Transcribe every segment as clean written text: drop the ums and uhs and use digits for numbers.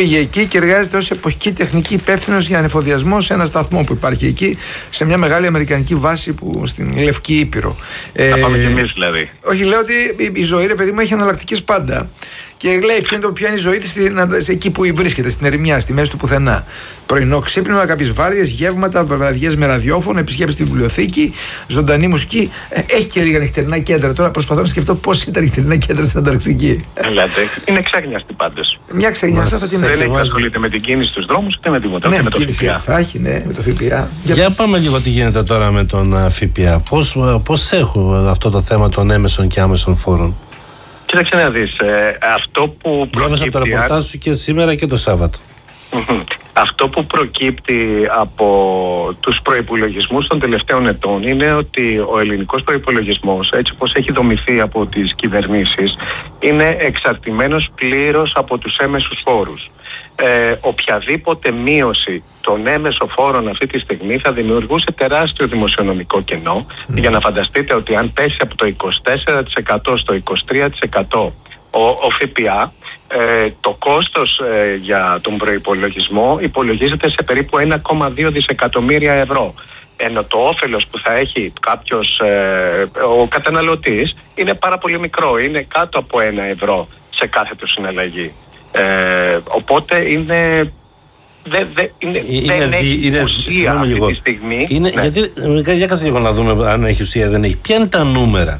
πήγε εκεί και εργάζεται ως εποχική τεχνική υπεύθυνος για ανεφοδιασμό σε ένα σταθμό που υπάρχει εκεί, σε μια μεγάλη αμερικανική βάση που στην Λευκή Ήπειρο. Θα πάμε κι εμείς δηλαδή. Όχι, λέω ότι η ζωή, ρε παιδί μου, έχει εναλλακτικές πάντα. Και λέει ποια είναι η ζωή της εκεί που βρίσκεται, στην ερημιά, στη μέση του πουθενά. Πρωινό ξύπνημα, κάποιες βάρδιες, γεύματα, βραδιές με ραδιόφωνο, επισκέψεις στη βιβλιοθήκη, ζωντανή μουσική. Έχει και λίγα νυχτερινά κέντρα. Τώρα προσπαθώ να σκεφτώ πώς είναι τα νυχτερινά κέντρα στην Ανταρκτική. Ελάτε. Είναι ξέγνιαστη πάντως. Μια ξεγνιαστή θα την έχει. Δεν έχει ασχολείται με την κίνηση στους δρόμους ούτε με τίποτα. Ναι, με το ΦΠΑ. Θα έχει, ναι, με το ΦΠΑ. Για πάμε λίγο τι γίνεται τώρα με τον ΦΠΑ. Πώς έχω αυτό το θέμα των έμεσων και άμεσων φόρων? Κοίταξε να δεις, αυτό που διάβασα το ρεπορτάζ σου και σήμερα και το Σάββατο. Αυτό που προκύπτει από τους προϋπολογισμούς των τελευταίων ετών είναι ότι ο ελληνικός προϋπολογισμός, έτσι όπως έχει δομηθεί από τις κυβερνήσεις, είναι εξαρτημένος πλήρως από τους έμεσους φόρους. Οποιαδήποτε μείωση των έμεσων φόρων αυτή τη στιγμή θα δημιουργούσε τεράστιο δημοσιονομικό κενό. Για να φανταστείτε ότι αν πέσει από το 24% στο 23% ο ΦΠΑ, το κόστος για τον προϋπολογισμό υπολογίζεται σε περίπου 1,2 δισεκατομμύρια ευρώ. Ενώ το όφελος που θα έχει κάποιος, ο καταναλωτής, είναι πάρα πολύ μικρό, είναι κάτω από 1 ευρώ σε κάθε του συναλλαγή. Οπότε είναι... Δεν έχει ουσία αυτή τη στιγμή. Γιατί, για κάτσε λίγο να δούμε αν έχει ουσία ή δεν έχει. Ποια είναι τα νούμερα?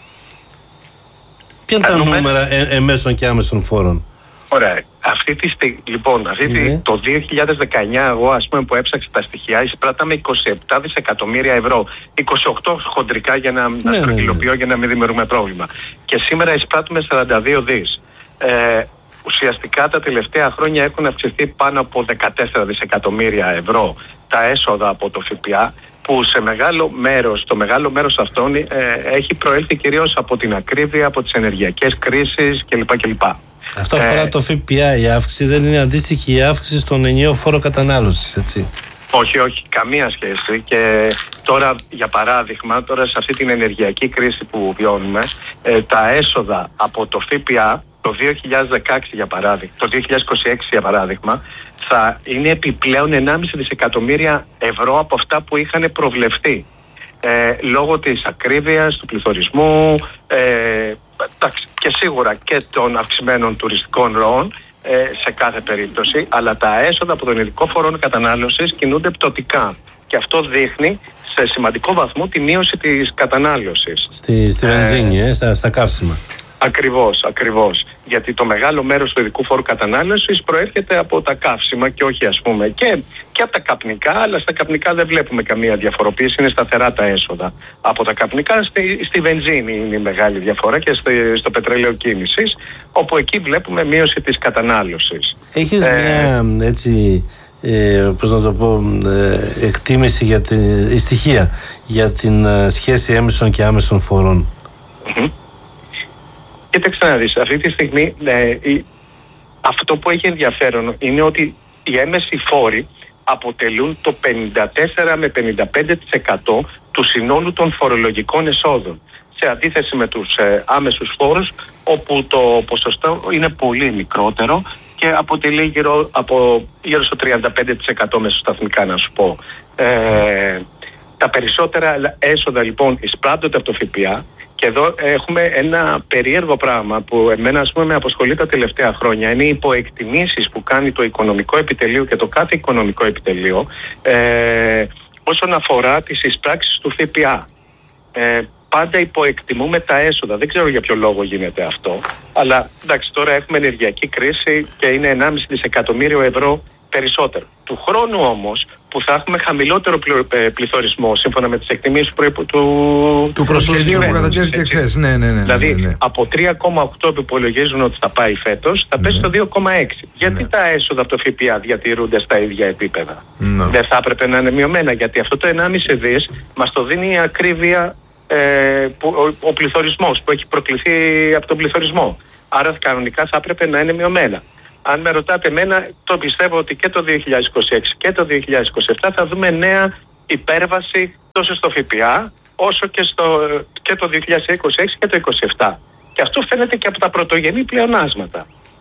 Ποια είναι τα νούμερα εμέσων και άμεσων φόρων? Ωραία. Αυτή τη στιγμή, λοιπόν, το 2019, εγώ ας πούμε που έψαξα τα στοιχεία, εισπράταμε 27 δισεκατομμύρια ευρώ. 28 χοντρικά για να στρογγυλοποιώ για να μην δημιουργούμε πρόβλημα. Και σήμερα εισπράττουμε 42 δις. Ουσιαστικά τα τελευταία χρόνια έχουν αυξηθεί πάνω από 14 δισεκατομμύρια ευρώ τα έσοδα από το ΦΠΑ, που σε το μεγάλο μέρος αυτών έχει προέλθει κυρίως από την ακρίβεια, από τις ενεργειακές κρίσεις κλπ. Αυτό αφορά το ΦΠΑ, η αύξηση δεν είναι αντίστοιχη η αύξηση στον ενιαίο φόρο κατανάλωσης, έτσι? Όχι, καμία σχέση. Και τώρα, για παράδειγμα, σε αυτή την ενεργειακή κρίση που βιώνουμε, τα έσοδα από το ΦΠΑ το 2016 για παράδειγμα, το 2026 για παράδειγμα, θα είναι επιπλέον 1,5 δισεκατομμύρια ευρώ από αυτά που είχαν προβλεφθεί. Λόγω της ακρίβειας, του πληθωρισμού και σίγουρα και των αυξημένων τουριστικών ροών σε κάθε περίπτωση, αλλά τα έσοδα από τον ειδικό φόρο κατανάλωσης κινούνται πτωτικά. Και αυτό δείχνει σε σημαντικό βαθμό τη μείωση της κατανάλωσης. Στη βενζίνη, στα καύσιμα. Ακριβώς. Γιατί το μεγάλο μέρος του ειδικού φόρου κατανάλωσης προέρχεται από τα καύσιμα και όχι ας πούμε και από τα καπνικά, αλλά στα καπνικά δεν βλέπουμε καμία διαφοροποίηση, είναι σταθερά τα έσοδα. Από τα καπνικά στη βενζίνη είναι η μεγάλη διαφορά και στο πετρέλαιο κίνησης, όπου εκεί βλέπουμε μείωση της κατανάλωσης. Έχεις μια έτσι... πώς να το πω, εκτίμηση για η στοιχεία για την σχέση έμεσων και άμεσων φόρων? Κοίταξε να δεις, αυτή τη στιγμή αυτό που έχει ενδιαφέρον είναι ότι οι έμεσοι φόροι αποτελούν το 54 με 55% του συνόλου των φορολογικών εσόδων, σε αντίθεση με τους άμεσους φόρους, όπου το ποσοστό είναι πολύ μικρότερο και αποτελεί γύρω στο 35% μεσοσταθμικά, να σου πω. Τα περισσότερα έσοδα λοιπόν εισπράττονται από το ΦΠΑ. Και εδώ έχουμε ένα περίεργο πράγμα που εμένα ας πούμε με απασχολεί τα τελευταία χρόνια. Είναι οι υποεκτιμήσεις που κάνει το οικονομικό επιτελείο και το κάθε οικονομικό επιτελείο όσον αφορά τις εισπράξεις του ΦΠΑ. Πάντα υποεκτιμούμε τα έσοδα. Δεν ξέρω για ποιο λόγο γίνεται αυτό. Αλλά εντάξει, τώρα έχουμε ενεργειακή κρίση και είναι 1,5 δισεκατομμύριο ευρώ περισσότερο. Του χρόνου όμως που θα έχουμε χαμηλότερο πληθωρισμό σύμφωνα με τις εκτιμήσεις του προσχεδίου που κατατέθηκε χθες. Ναι. Δηλαδή από 3,8 που υπολογίζουν ότι θα πάει φέτος θα πέσει στο 2,6. Γιατί τα έσοδα από το ΦΠΑ διατηρούνται στα ίδια επίπεδα? Δεν θα έπρεπε να είναι μειωμένα? Γιατί αυτό το 1,5 δις μας το δίνει η ακρίβεια, ο πληθωρισμός που έχει προκληθεί από τον πληθωρισμό. Άρα κανονικά θα έπρεπε να είναι μειωμένα. Αν με ρωτάτε εμένα, το πιστεύω ότι και το 2026 και το 2027 θα δούμε νέα υπέρβαση τόσο στο ΦΠΑ όσο και το 2026 και το 2027. Και αυτό φαίνεται και από τα πρωτογενή πλεονάσματα.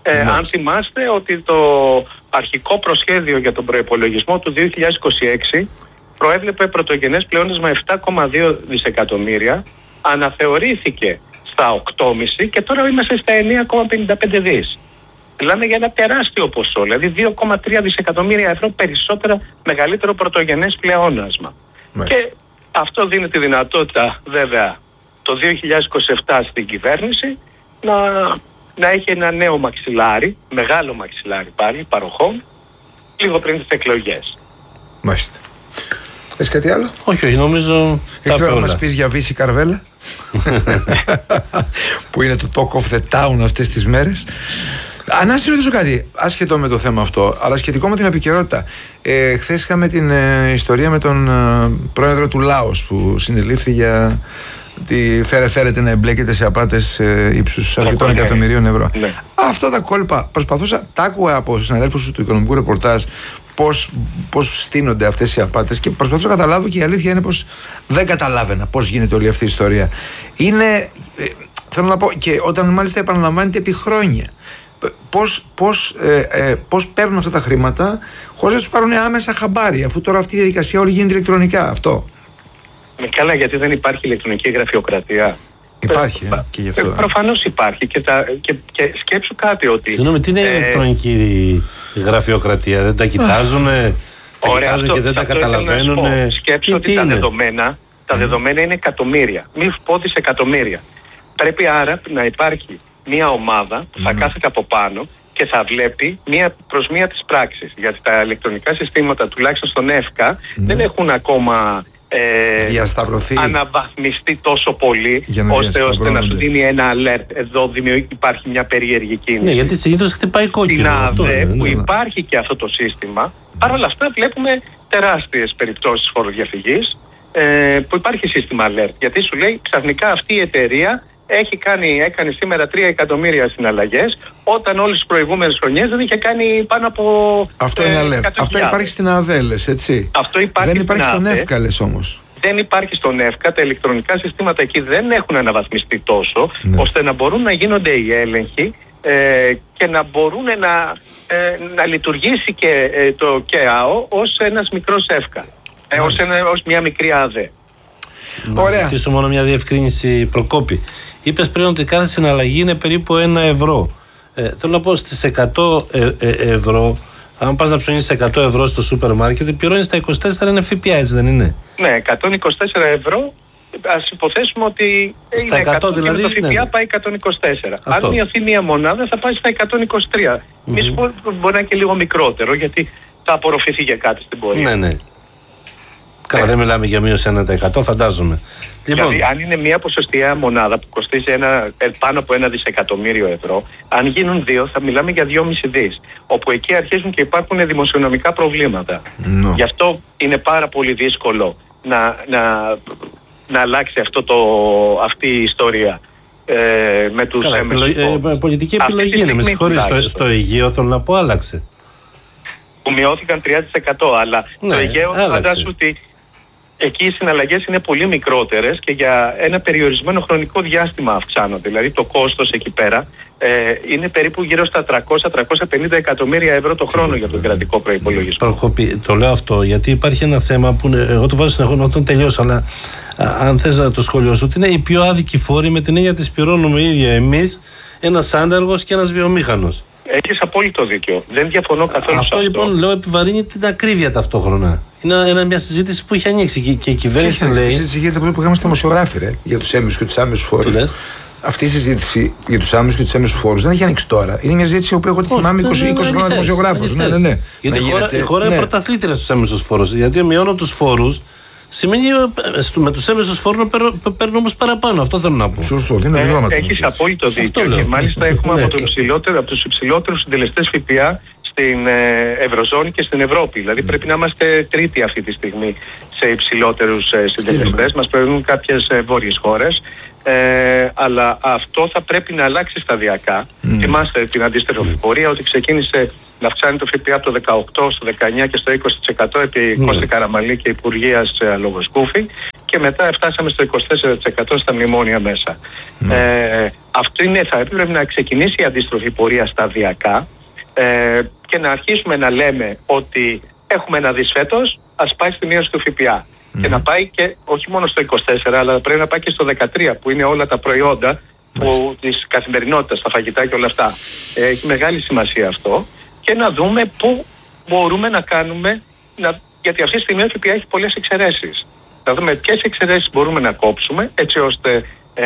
Αν θυμάστε ότι το αρχικό προσχέδιο για τον προϋπολογισμό του 2026 προέβλεπε πρωτογενές πλεόνασμα 7,2 δισεκατομμύρια, αναθεωρήθηκε στα 8,5 και τώρα είμαστε στα 9,55 δις. Μιλάμε για ένα τεράστιο ποσό, δηλαδή 2,3 δισεκατομμύρια ευρώ περισσότερα, μεγαλύτερο πρωτογενές πλεόνασμα. Και αυτό δίνει τη δυνατότητα βέβαια το 2027 στην κυβέρνηση να έχει ένα νέο μαξιλάρι, μεγάλο μαξιλάρι πάλι, παροχών, λίγο πριν τις εκλογές. Μάλιστα. Έχεις κάτι άλλο? Όχι, νομίζω. Έχεις τώρα να μας πεις για Βύση Καρβέλα που είναι το talk of the town αυτές τις μέρες. Να σε ρωτήσω κάτι, άσχετο με το θέμα αυτό, αλλά σχετικό με την επικαιρότητα. Χθες είχαμε την ιστορία με τον πρόεδρο του Λάος που συνελήφθη για ότι φέρεται να εμπλέκεται σε απάτες ύψους αρκετών εκατομμυρίων ευρώ. Ναι. Αυτά τα κόλπα τα άκουγα από συναδέλφους σου του οικονομικού ρεπορτάζ πώς στείνονται αυτές οι απάτες και προσπαθούσα να καταλάβω, και η αλήθεια είναι πως δεν καταλάβαινα πώς γίνεται όλη αυτή η ιστορία. Θέλω να πω, και όταν μάλιστα επαναλαμβάνεται επί χρόνια, πώς παίρνουν αυτά τα χρήματα χωρίς να τους πάρουν άμεσα χαμπάρι, αφού τώρα αυτή η διαδικασία όλη γίνεται ηλεκτρονικά. Αυτό. Καλά, γιατί δεν υπάρχει ηλεκτρονική γραφειοκρατία. Υπάρχει και γι' αυτό. Προφανώς υπάρχει και σκέψου κάτι ότι... Συγγνώμη, τι είναι η ηλεκτρονική γραφειοκρατία? Δεν τα κοιτάζουν, και δεν τα καταλαβαίνουν? Σκέψου ότι τα δεδομένα είναι εκατομμύρια, μη πω δισεκατομμύρια. Πρέπει άρα να υπάρχει μια ομάδα που θα κάθεται από πάνω και θα βλέπει μία προς μία τις πράξεις. Γιατί τα ηλεκτρονικά συστήματα, τουλάχιστον στον ΕΦΚΑ, δεν έχουν ακόμα αναβαθμιστεί τόσο πολύ ώστε να σου δίνει ένα alert. Εδώ υπάρχει μια περίεργη κίνηση. Ναι, γιατί συνήθως χτυπάει κόκκινο. Στην ΑΔΕ που υπάρχει και αυτό το σύστημα, παρ' όλα αυτά βλέπουμε τεράστιες περιπτώσεις φοροδιαφυγής που υπάρχει σύστημα alert. Γιατί σου λέει ξαφνικά αυτή η εταιρεία έκανε σήμερα 3 εκατομμύρια συναλλαγές, όταν όλες τις προηγούμενες χρονιές δεν είχε κάνει πάνω από. Αυτό είναι alert. Αυτό υπάρχει στην ΑΔΕΛΕΣ, έτσι. Αυτό υπάρχει. Δεν υπάρχει στον ΕΦΚΑ, λες όμως. Δεν υπάρχει στον ΕΦΚΑ. Τα ηλεκτρονικά συστήματα εκεί δεν έχουν αναβαθμιστεί τόσο, ώστε να μπορούν να γίνονται οι έλεγχοι και να μπορούν να λειτουργήσει και το ΚΕΑΟ ως ένας μικρός ΕΦΚΑ. Ως μια μικρή ΑΔΕ. Να ζητήσω μόνο μια διευκρίνηση, Προκόπη. Είπες πριν ότι κάθε συναλλαγή είναι περίπου 1 ευρώ. Θέλω να πω, στις 100 ευρώ, αν πας να ψωνίσεις 100 ευρώ στο σούπερ μάρκετ, πληρώνεις τα 24, είναι ΦΠΑ, έτσι δεν είναι? Ναι, 124 ευρώ. Ας υποθέσουμε ότι στα είναι 100 δηλαδή, το ΦΠΑ πάει 124. Αυτό. Αν μειωθεί μία μονάδα θα πάει στα 123. Μπορεί να είναι και λίγο μικρότερο, γιατί θα απορροφηθεί για κάτι στην πορεία. Ναι. Καλά, δεν μιλάμε για μείωση 1%, φαντάζομαι. Δηλαδή, αν είναι μια ποσοστιαία μονάδα που κοστίζει πάνω από 1 δισεκατομμύριο ευρώ, αν γίνουν 2, θα μιλάμε για 2,5 δις. Όπου εκεί αρχίζουν και υπάρχουν δημοσιονομικά προβλήματα. Γι' αυτό είναι πάρα πολύ δύσκολο να αλλάξει αυτή η ιστορία με τους έμεσους. Πολιτική επιλογή είναι, με συγχωρείς, στο Αιγαίο θέλω να πω άλλαξε. Που μειώθηκαν 30%, αλλά το Αιγαίο φαντάσου ότι εκεί οι συναλλαγές είναι πολύ μικρότερες και για ένα περιορισμένο χρονικό διάστημα αυξάνονται. Δηλαδή το κόστος εκεί πέρα είναι περίπου γύρω στα 300-350 εκατομμύρια ευρώ το χρόνο για τον κρατικό προϋπολογισμό. Προκοπή, το λέω αυτό γιατί υπάρχει ένα θέμα που εγώ το βάζω συνεχώς, να τον τελειώσω, αλλά αν θες να το σχολιώσω, ότι είναι οι πιο άδικοι φόροι, με την έννοια της πληρώνουμε ίδια εμείς, ένας άνεργος και ένας βιομήχανος. Έχεις απόλυτο δίκιο. Δεν διαφωνώ καθόλου. Αυτό λοιπόν λέω επιβαρύνει την ακρίβεια ταυτόχρονα. Είναι μια συζήτηση που έχει ανοίξει και η κυβέρνηση λέει. Η συζήτηση γίνεται πολύ που είχαμε στα δημοσιογράφη για τους έμεσους και τους άμεσους φόρους. Αυτή η συζήτηση για τους άμεσους και τους έμεσους φόρους δεν έχει ανοίξει τώρα. Είναι μια συζήτηση που εγώ τη θυμάμαι 20 χρόνια δημοσιογράφος. Ναι. Γιατί η χώρα είναι πρωταθλήτρια στους έμεσους φόρους. Γιατί μειώνω τους φόρους. Σημαίνει με τους έμεσους φόρους να παίρνουν όμως παραπάνω. Αυτό θέλω να πω. Σωστό, δεν είναι επιδόματα. Έχεις απόλυτο δίκιο. Και μάλιστα έχουμε από τους υψηλότερους συντελεστές ΦΠΑ στην Ευρωζώνη και στην Ευρώπη. Δηλαδή πρέπει να είμαστε τρίτοι αυτή τη στιγμή σε υψηλότερους συντελεστές. Μας προηγούν κάποιες βόρειες χώρες. Αλλά αυτό θα πρέπει να αλλάξει σταδιακά. Θυμάστε την αντίστροφη πορεία ότι ξεκίνησε να αυξάνει το ΦΠΑ από το 18% στο 19% και στο 20% επί Κώστη Καραμανλή και Υπουργείας Λογοσκούφη, και μετά φτάσαμε στο 24% στα μνημόνια μέσα. Αυτό θα έπρεπε να ξεκινήσει η αντίστροφη πορεία σταδιακά και να αρχίσουμε να λέμε ότι έχουμε ένα δις φέτος, ας πάει στη μείωση του ΦΠΑ. Και να πάει και όχι μόνο στο 24, αλλά πρέπει να πάει και στο 13, που είναι όλα τα προϊόντα της καθημερινότητας, τα φαγητά και όλα αυτά. Έχει μεγάλη σημασία αυτό. Και να δούμε πού μπορούμε να κάνουμε, γιατί αυτή τη στιγμή ο ΦΠΑ έχει πολλές εξαιρέσεις. Να δούμε ποιες εξαιρέσεις μπορούμε να κόψουμε, έτσι ώστε,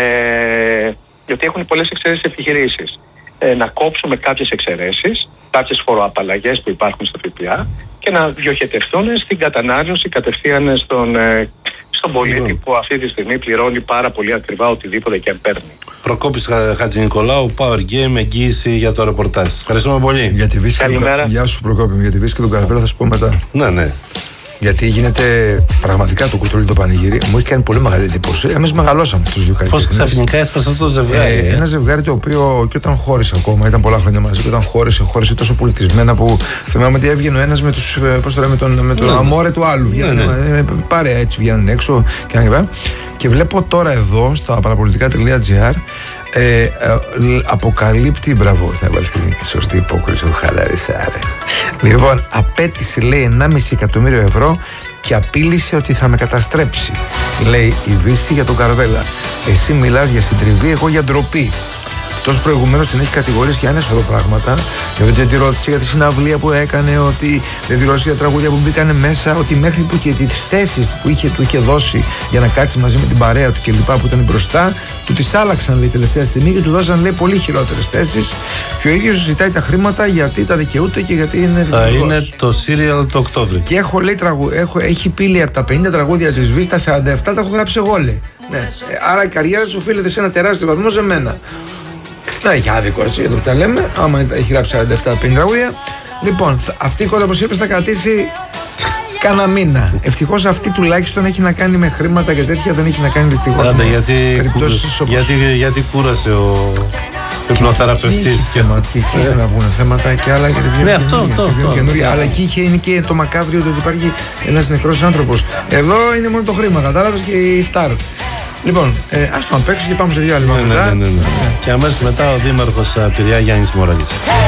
γιατί έχουν πολλές εξαιρέσεις επιχειρήσεις. Να κόψουμε κάποιες εξαιρέσεις, κάποιες φοροαπαλλαγές που υπάρχουν στο ΦΠΑ και να διοχετευτούν στην κατανάλωση κατευθείαν στον πολίτη που αυτή τη στιγμή πληρώνει πάρα πολύ ακριβά οτιδήποτε και αν παίρνει. Προκόπης Χατζηνικολάου, Power Game, εγγύηση για το ρεπορτάζ. Ευχαριστούμε πολύ. Γεια σου Προκόπη, για τη Βύση και τον Καρβέλα θα σου πω μετά. Ναι. Γιατί γίνεται πραγματικά το κουτρούλι το πανηγύρι. Μου έχει κάνει πολύ μεγάλη εντύπωση. Εμείς μεγαλώσαμε τους δύο καλλιτέχνες. Πώς ξαφνικά έσπασε αυτό το ζευγάρι. Ένα ζευγάρι το οποίο και όταν χώρισε ακόμα, ήταν πολλά χρόνια μαζί, και όταν χώρισε τόσο πολιτισμένα που θυμάμαι ότι έβγαινε ο ένας με τον αμόρε του άλλου. Πάρε έτσι, βγαίνουν έξω και βλέπω τώρα εδώ στα παραπολιτικά.gr αποκαλύπτει, μπράβο, θα βάλεις και την σωστή υπόκριση, χαλάρισα. Λοιπόν, απέτησε, λέει, 1,5 εκατομμύριο ευρώ και απείλησε ότι θα με καταστρέψει, λέει η Βύση για τον Καρβέλα. Εσύ μιλάς για συντριβή, εγώ για ντροπή. Αυτός προηγουμένως την έχει κατηγορήσει για ένα σωρό πράγματα. Γιατί δεν τη ρώτησε για τη συναυλία που έκανε, ότι δεν τη ρώτησε για τραγούδια που μπήκανε μέσα, ότι μέχρι που και τις θέσεις που του είχε δώσει για να κάτσει μαζί με την παρέα του κλπ. Που ήταν μπροστά, του τις άλλαξαν, λέει, τελευταία στιγμή και του δώσαν, λέει, πολύ χειρότερες θέσεις. Και ο ίδιος ζητάει τα χρήματα γιατί τα δικαιούται και γιατί είναι θα είναι το serial το Οκτώβρη. Και έχω, λέει, έχει πει από τα 50 τραγούδια της Βύση, τα 47 τα έχω γράψει εγώ, λέει. Ναι. Άρα η καριέρα σου οφείλεται σε ένα τεράστιο βαθμό σε μένα. Δεν έχει άδικο, έτσι, εδώ που τα λέμε. Άμα έχει γράψει 47-50 τραγούδια. Λοιπόν, αυτή η κότα, όπως είπες, θα κρατήσει κάνα μήνα. Ευτυχώς αυτή τουλάχιστον έχει να κάνει με χρήματα και τέτοια, δεν έχει να κάνει δυστυχώς. Άντε, γιατί κούρασε ο υπνοθεραπευτής. Και να βγουν θέματα και άλλα. Ναι, αυτό. Αλλά εκεί είναι και το μακάβριο ότι υπάρχει ένας νεκρός άνθρωπος. Εδώ είναι μόνο το χρήμα, κατάλαβες, και η Σταρ. Λοιπόν, ας το να παίξει και πάμε σε δύο άλλα μετά. Και αμέσως μετά ο Δήμαρχος Πειραιά, Γιάννης Μοραλής.